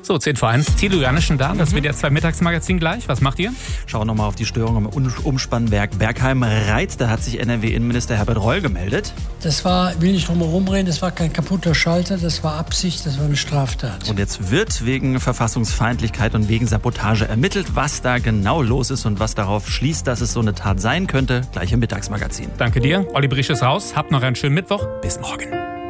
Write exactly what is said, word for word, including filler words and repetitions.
So, zehn vor eins. Thilo Janischen da, das wird ja zwei Mittagsmagazin gleich. Was macht ihr? Schauen nochmal auf die Störung im Umspannwerk Bergheim-Reit. Da hat sich N R W-Innenminister Herbert Reul gemeldet. Das war, will nicht drum herum reden, das war kein kaputter Schalter, das war Absicht, das war eine Straftat. Und jetzt wird wegen Verfassungsfeindlichkeit und wegen Sabotage ermittelt, was da genau los ist und was darauf schließt, dass es so eine Tat sein könnte. Gleich im Mittagsmagazin. Danke dir. Olli Brisch ist raus. Habt noch einen schönen Mittwoch. Bis morgen.